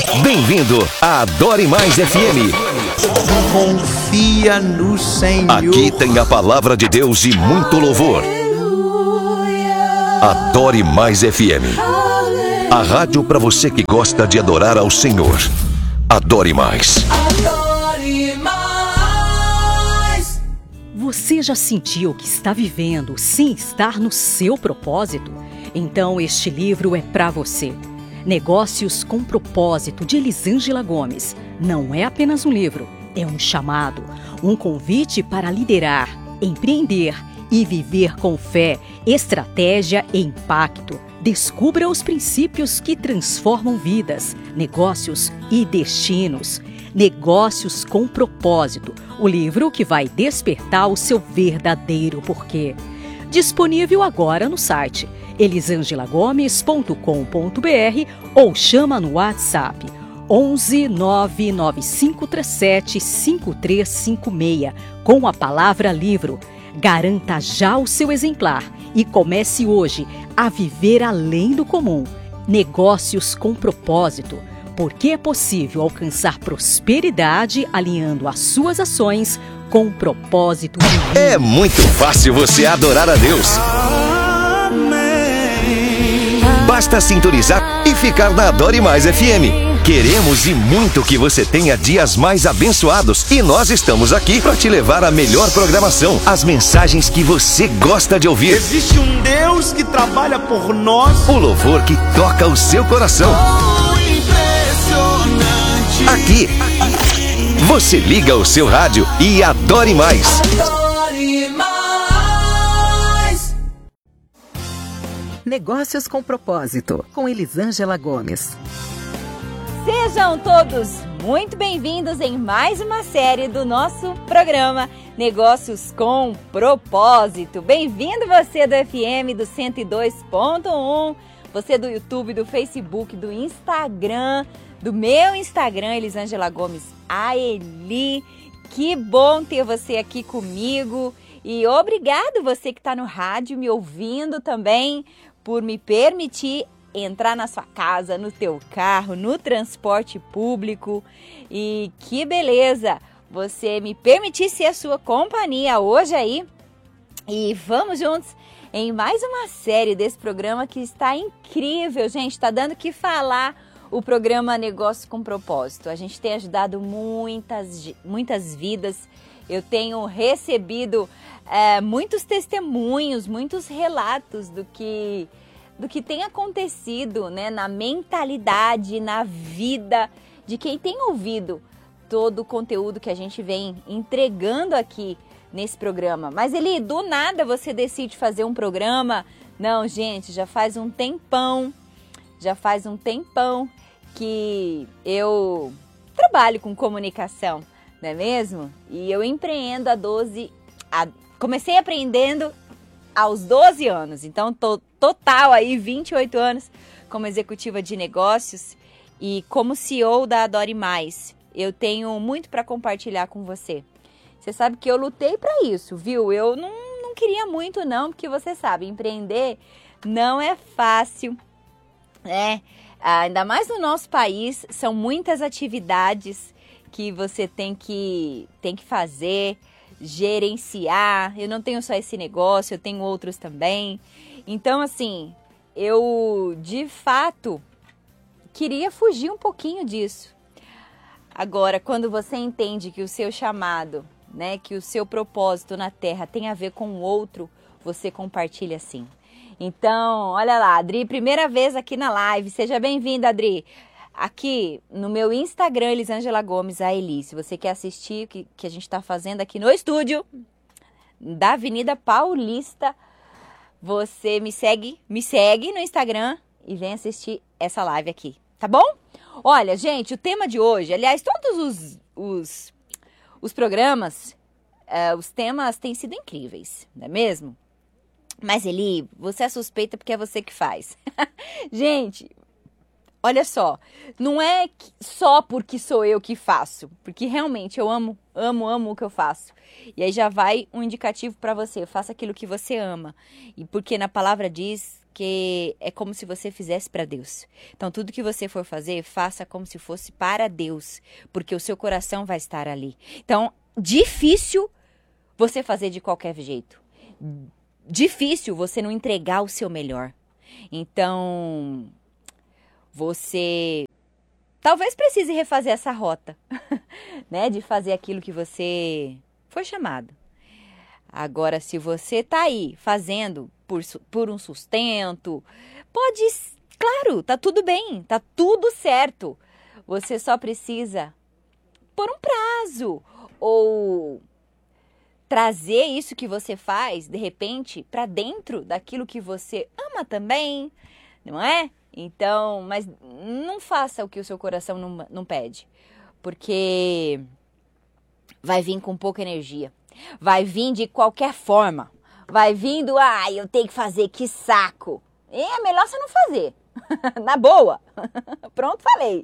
Bem-vindo à Adore Mais FM. Confia no Senhor. Aqui tem a palavra de Deus e muito louvor. Adore Mais FM. A rádio para você que gosta de adorar ao Senhor. Adore Mais. Adore mais. Você já sentiu que está vivendo sem estar no seu propósito? Então este livro é para você. Negócios com Propósito, de Elisângela Gomes. Não é apenas um livro, é um chamado, um convite para liderar, empreender e viver com fé, estratégia e impacto. Descubra os princípios que transformam vidas, negócios e destinos. Negócios com Propósito, o livro que vai despertar o seu verdadeiro porquê. Disponível agora no site elisangelagomes.com.br ou chama no WhatsApp 11 99537 5356 com a palavra livro. Garanta já o seu exemplar e comece hoje a viver além do comum. Negócios com Propósito, porque é possível alcançar prosperidade alinhando as suas ações com o propósito divino. É muito fácil você adorar a Deus. Basta sintonizar e ficar na Adore Mais FM. Queremos e muito que você tenha dias mais abençoados. E nós estamos aqui para te levar a melhor programação, as mensagens que você gosta de ouvir. Existe um Deus que trabalha por nós. O louvor que toca o seu coração. Aqui, você liga o seu rádio e adore mais. Adore mais. Negócios com Propósito, com Elisângela Gomes. Sejam todos muito bem-vindos em mais uma série do nosso programa Negócios com Propósito. Bem-vindo você do FM do 102.1, você do YouTube, do Facebook, do Instagram, do meu Instagram, Elisângela Gomes, a Eli. Que bom ter você aqui comigo e obrigado você que está no rádio me ouvindo também por me permitir entrar na sua casa, no teu carro, no transporte público. E que beleza você me permitir ser a sua companhia hoje aí. E vamos juntos em mais uma série desse programa que está incrível, gente. Está dando o que falar o programa Negócio com Propósito. A gente tem ajudado muitas vidas. Eu tenho recebido muitos testemunhos, muitos relatos do que tem acontecido, né, na mentalidade, na vida de quem tem ouvido todo o conteúdo que a gente vem entregando aqui nesse programa. Mas Eli, do nada você decide fazer um programa? Não, gente, já faz um tempão que eu trabalho com comunicação, não é mesmo? E eu empreendo comecei aprendendo aos 12 anos, então total aí 28 anos como executiva de negócios e como CEO da Adore Mais. Eu tenho muito para compartilhar com você. Você sabe que eu lutei para isso, viu? Eu não queria muito não, porque você sabe, empreender não é fácil, né? Ainda mais no nosso país, são muitas atividades que você tem que fazer, gerenciar. Eu não tenho só esse negócio, eu tenho outros também. Então, assim, eu de fato queria fugir um pouquinho disso. Agora, quando você entende que o seu chamado, né, que o seu propósito na Terra tem a ver com o outro, você compartilha sim. Então, olha lá, Adri, primeira vez aqui na live. Seja bem-vinda, Adri. Aqui no meu Instagram, Elisângela Gomes, a Eli. Se você quer assistir o que a gente está fazendo aqui no estúdio da Avenida Paulista, você me segue no Instagram e vem assistir essa live aqui, tá bom? Olha, gente, o tema de hoje, aliás, todos os programas, os temas têm sido incríveis, não é mesmo? Mas, Eli, você é suspeita porque é você que faz. Gente, olha só, não é só porque sou eu que faço, porque realmente eu amo o que eu faço. E aí já vai um indicativo para você, faça aquilo que você ama. E porque na palavra diz porque é como se você fizesse para Deus. Então, tudo que você for fazer, faça como se fosse para Deus, porque o seu coração vai estar ali. Então, difícil você fazer de qualquer jeito. Difícil você não entregar o seu melhor. Então, você talvez precise refazer essa rota, né? De fazer aquilo que você foi chamado. Agora, se você tá aí fazendo por um sustento, pode, claro, tá tudo bem, tá tudo certo. Você só precisa pôr um prazo ou trazer isso que você faz, de repente, para dentro daquilo que você ama também, não é? Então, mas não faça o que o seu coração não pede, porque vai vir com pouca energia, vai vir de qualquer forma, vai vindo, eu tenho que fazer, que saco. É melhor você não fazer, na boa. Pronto, falei.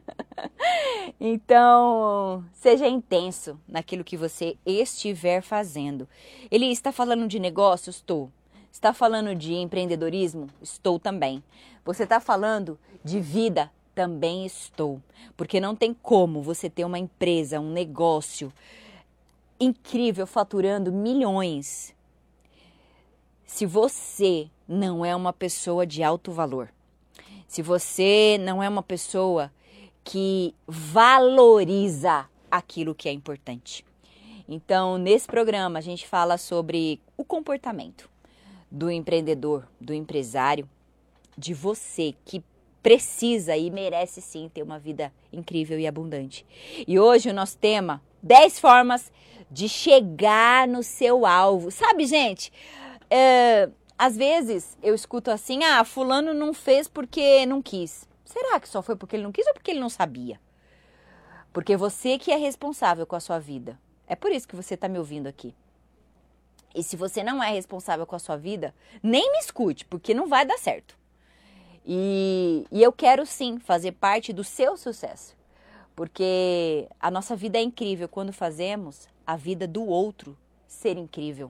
Então, seja intenso naquilo que você estiver fazendo. Ele está falando de negócio? Estou. Está falando de empreendedorismo? Estou também. Você está falando de vida? Também estou. Porque não tem como você ter uma empresa, um negócio incrível, faturando milhões, se você não é uma pessoa de alto valor. Se você não é uma pessoa que valoriza aquilo que é importante. Então, nesse programa, a gente fala sobre o comportamento do empreendedor, do empresário, de você que precisa e merece sim ter uma vida incrível e abundante. E hoje o nosso tema, 10 formas de chegar no seu alvo. Sabe, gente, às vezes eu escuto assim, fulano não fez porque não quis. Será que só foi porque ele não quis ou porque ele não sabia? Porque você que é responsável com a sua vida. É por isso que você está me ouvindo aqui. E se você não é responsável com a sua vida, nem me escute, porque não vai dar certo. E eu quero sim fazer parte do seu sucesso. Porque a nossa vida é incrível quando fazemos a vida do outro ser incrível.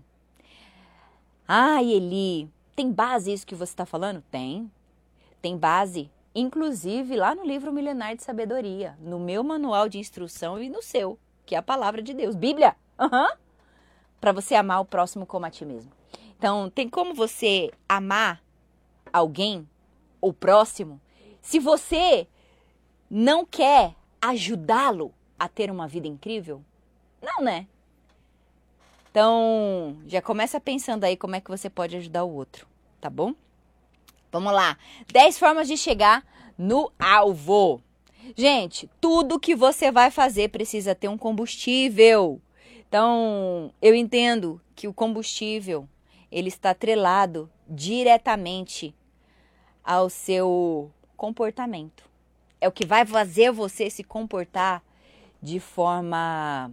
Eli, tem base isso que você está falando? Tem. Tem base. Inclusive lá no livro Milenar de Sabedoria, no meu manual de instrução e no seu, que é a palavra de Deus, Bíblia. Para você amar o próximo como a ti mesmo. Então, tem como você amar alguém, o próximo, se você não quer ajudá-lo a ter uma vida incrível? Não, né? Então, já começa pensando aí como é que você pode ajudar o outro, tá bom? Vamos lá, 10 formas de chegar no alvo. Gente, tudo que você vai fazer precisa ter um combustível. Então, eu entendo que o combustível, ele está atrelado diretamente ao seu comportamento. É o que vai fazer você se comportar de forma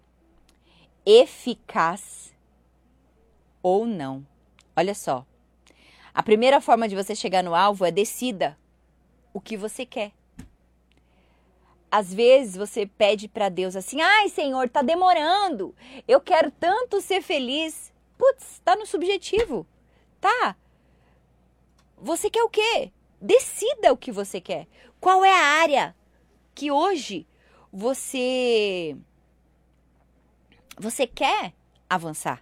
eficaz ou não. Olha só. A primeira forma de você chegar no alvo é decida o que você quer. Às vezes você pede para Deus assim, Senhor, tá demorando. Eu quero tanto ser feliz. Putz, tá no subjetivo. Tá. Você quer o quê? Decida o que você quer. Qual é a área que hoje você quer avançar?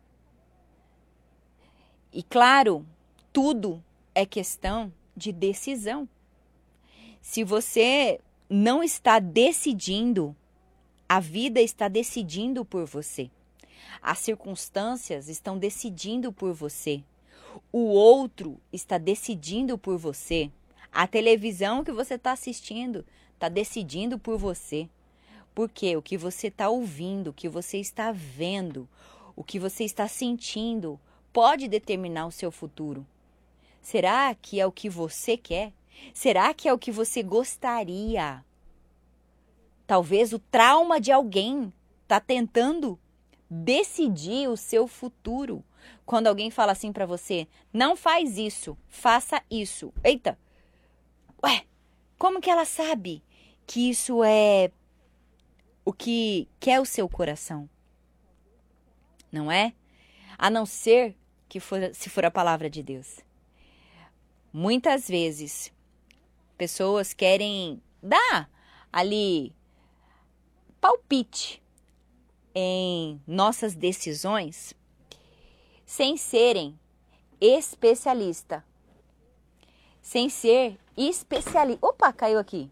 E claro, tudo é questão de decisão. Se você não está decidindo, a vida está decidindo por você. As circunstâncias estão decidindo por você. O outro está decidindo por você. A televisão que você está assistindo está decidindo por você. Porque o que você está ouvindo, o que você está vendo, o que você está sentindo, pode determinar o seu futuro. Será que é o que você quer? Será que é o que você gostaria? Talvez o trauma de alguém está tentando decidir o seu futuro. Quando alguém fala assim para você, não faz isso, faça isso. Eita! Como que ela sabe que isso é o que quer o seu coração? Não é? A não ser que se for a palavra de Deus. Muitas vezes, pessoas querem dar ali palpite em nossas decisões sem serem especialista. Sem ser especialista. Opa, caiu aqui.